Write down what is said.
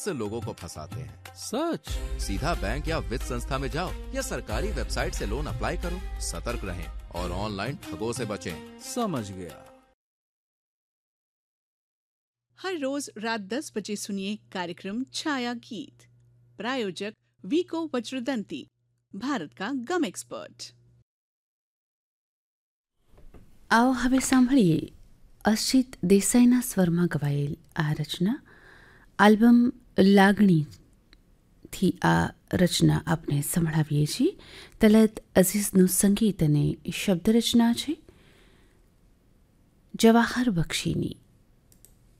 से लोगों को फंसाते हैं। सच? सीधा बैंक या वित्त संस्था में जाओ या सरकारी वेबसाइट से लोन अप्लाई करो। सतर्क रहें और ऑनलाइन ठगों से बचें। समझ गया। हर रोज रात 10 बजे सुनिए कार्यक्रम छाया गीत। प्रायोजक वीको वज्रदंती, भारत का गम एक्सपर्ट। આવો હવે સાંભળીએ અર્શિત દેસાઈના સ્વરમાં ગવાયેલ આ રચના. આલ્બમ લાગણીથી આ રચના આપણે સંભળાવીએ છીએ. તલત અઝીઝનું સંગીત અને શબ્દ રચના છે જવાહર બક્ષીની.